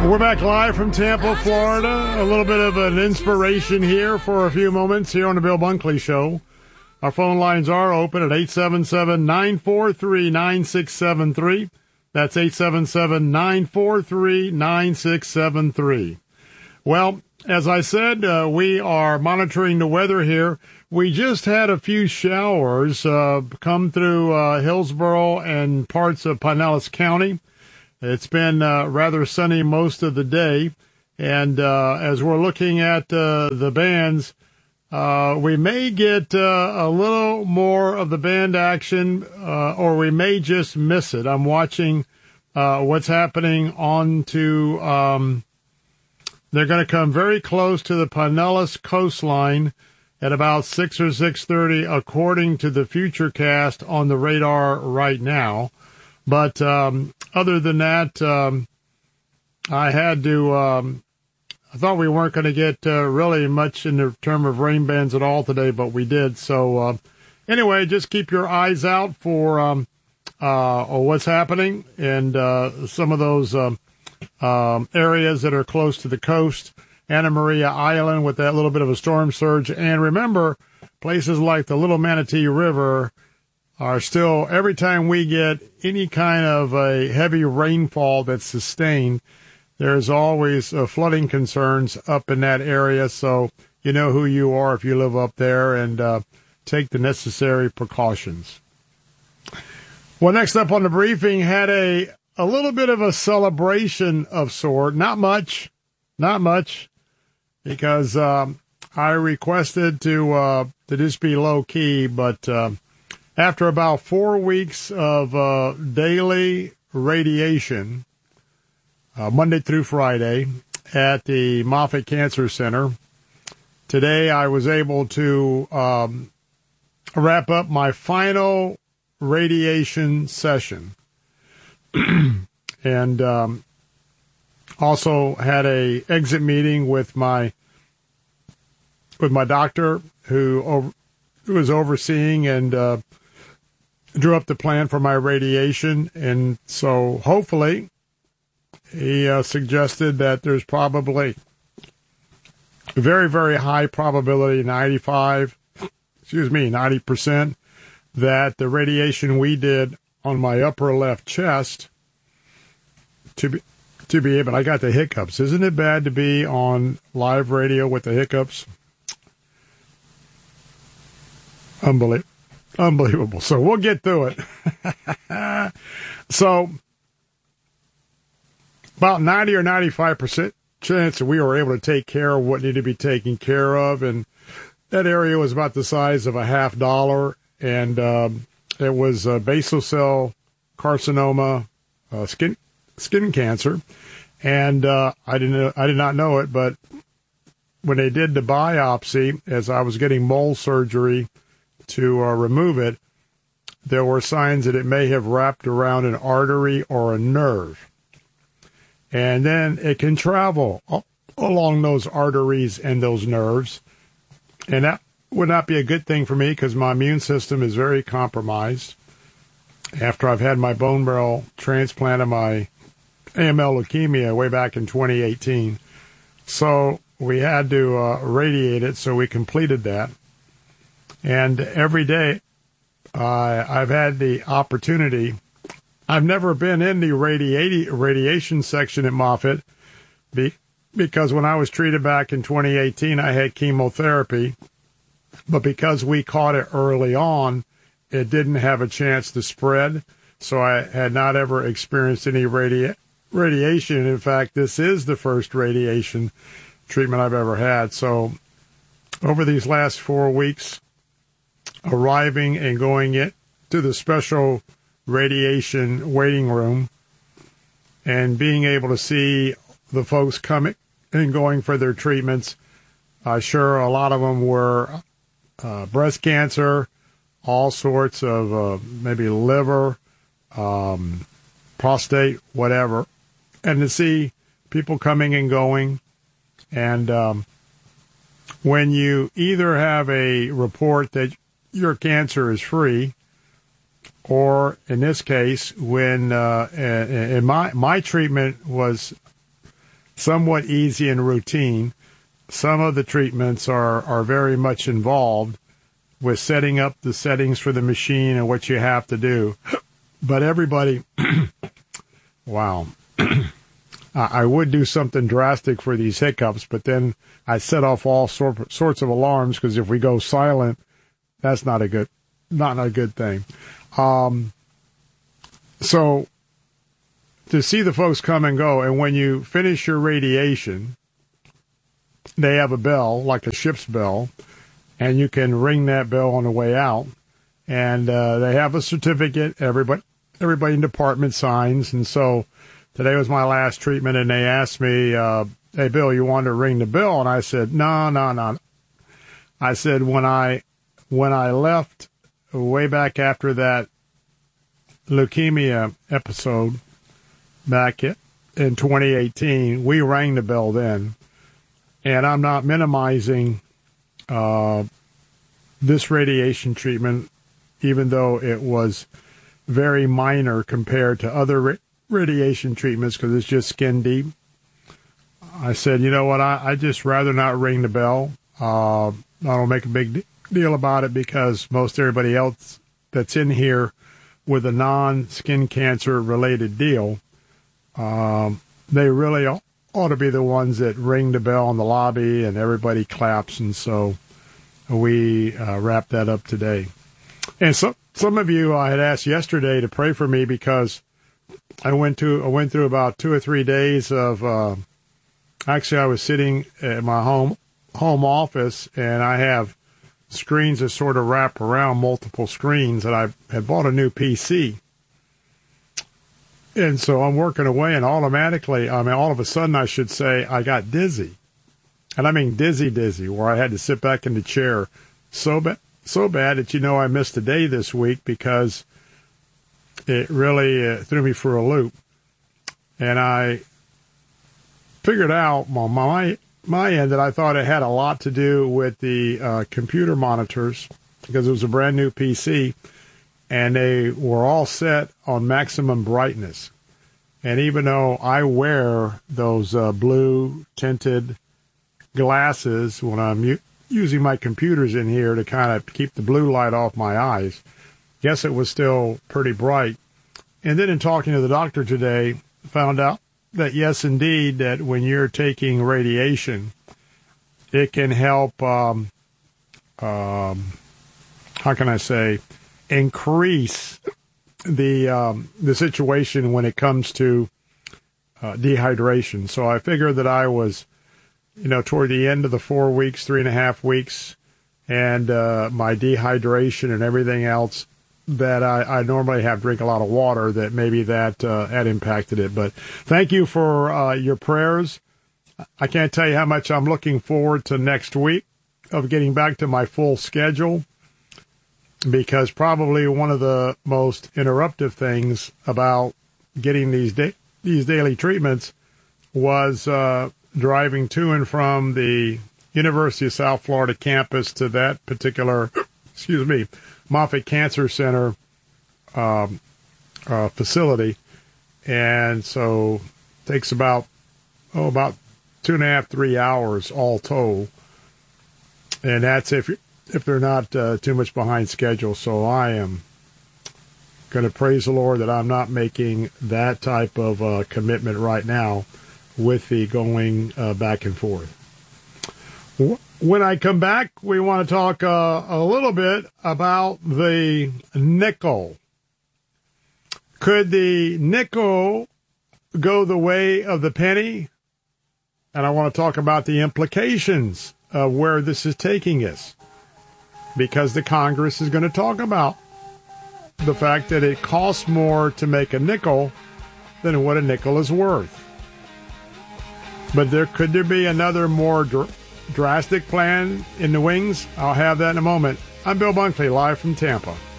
We're back live from Tampa, Florida. A little bit of an inspiration here for a few moments here on the Bill Bunkley Show. Our phone lines are open at 877-943-9673. That's 877-943-9673. Well, as I said, we are monitoring the weather here. We just had a few showers come through Hillsborough and parts of Pinellas County. It's been rather sunny most of the day, and as we're looking at the bands, we may get a little more of the band action, or we may just miss it. I'm watching what's happening on to they're going to come very close to the Pinellas coastline at about 6 or 6:30, according to the Futurecast on the radar right now. But other than that, I had to. I thought we weren't going to get really much in the term of rain bands at all today, but we did. So anyway, just keep your eyes out for what's happening and some of those areas that are close to the coast. Anna Maria Island with that little bit of a storm surge, and remember, places like the Little Manatee River are still, every time we get any kind of a heavy rainfall that's sustained, there's always flooding concerns up in that area. So you know who you are if you live up there, and take the necessary precautions. Well, next up on the briefing, had a little bit of a celebration of sort. Not much, because I requested to just be low key, but after about 4 weeks of daily radiation, Monday through Friday, at the Moffitt Cancer Center, today I was able to wrap up my final radiation session. And also had a exit meeting with my doctor who was overseeing and drew up the plan for my radiation. And so hopefully he suggested that there's probably a very, very high probability, 90%, that the radiation we did on my upper left chest to be able, I got the hiccups. Isn't it bad to be on live radio with the hiccups? Unbelievable. So we'll get through it. So about 90 or 95% chance that we were able to take care of what needed to be taken care of. And that area was about the size of a $50, and it was basal cell carcinoma, skin cancer. And I did not know it, but when they did the biopsy, as I was getting mole surgery to remove it, there were signs that it may have wrapped around an artery or a nerve. And then it can travel along those arteries and those nerves. And that would not be a good thing for me because my immune system is very compromised after I've had my bone marrow transplant of my AML leukemia way back in 2018. So we had to radiate it, so we completed that. And every day I've had the opportunity. I've never been in the radiation section at Moffitt because when I was treated back in 2018, I had chemotherapy. But because we caught it early on, it didn't have a chance to spread. So I had not ever experienced any radiation. In fact, this is the first radiation treatment I've ever had. So over these last 4 weeks, arriving and going to the special radiation waiting room and being able to see the folks coming and going for their treatments, sure, a lot of them were breast cancer, all sorts of maybe liver, prostate, whatever. And to see people coming and going. And when you either have a report that your cancer is free, or in this case, when in my treatment was somewhat easy and routine. Some of the treatments are very much involved with setting up the settings for the machine and what you have to do. But everybody, wow. I would do something drastic for these hiccups, but then I set off all sorts of alarms, because if we go silent, that's not a good thing. So to see the folks come and go, and when you finish your radiation, they have a bell, like a ship's bell, and you can ring that bell on the way out. And they have a certificate. Everybody in the department signs. And so today was my last treatment, and they asked me, hey, Bill, you want to ring the bell? And I said, no. I said, when I left way back after that leukemia episode back in 2018, we rang the bell then. And I'm not minimizing this radiation treatment, even though it was very minor compared to other radiation treatments, because it's just skin deep. I said, you know what, I just rather not ring the bell. I don't make a big deal about it, because most everybody else that's in here with a non-skin cancer related deal, they really ought to be the ones that ring the bell in the lobby and everybody claps. And so we wrap that up today. And some of you I had asked yesterday to pray for me, because I went through about 2 or 3 days of actually I was sitting at my home office, and I have screens that sort of wrap around multiple screens, and I had bought a new PC. And so I'm working away, and automatically, all of a sudden, I should say, I got dizzy. And I mean dizzy, where I had to sit back in the chair so bad that, I missed a day this week, because it really threw me for a loop. And I figured out on my end that I thought it had a lot to do with the computer monitors, because it was a brand new PC, and they were all set on maximum brightness. And even though I wear those blue tinted glasses when I'm using my computers in here to kind of keep the blue light off my eyes, guess it was still pretty bright. And then in talking to the doctor today, found out that yes, indeed, that when you're taking radiation, it can help, how can I say, increase the situation when it comes to dehydration. So I figured that I was, toward the end of the 4 weeks, 3.5 weeks, and my dehydration and everything else, that I normally have drink a lot of water, that maybe that had impacted it. But thank you for your prayers. I can't tell you how much I'm looking forward to next week of getting back to my full schedule, because probably one of the most interruptive things about getting these daily treatments was driving to and from the University of South Florida campus to that particular, Moffitt Cancer Center facility. And so it takes about 2.5, 3 hours all told. And that's if they're not too much behind schedule. So I am going to praise the Lord that I'm not making that type of commitment right now with the going back and forth. When I come back, we want to talk a little bit about the nickel. Could the nickel go the way of the penny? And I want to talk about the implications of where this is taking us, because the Congress is going to talk about the fact that it costs more to make a nickel than what a nickel is worth. But could there be another more drastic plan in the wings? I'll have that in a moment. I'm Bill Bunkley, live from Tampa.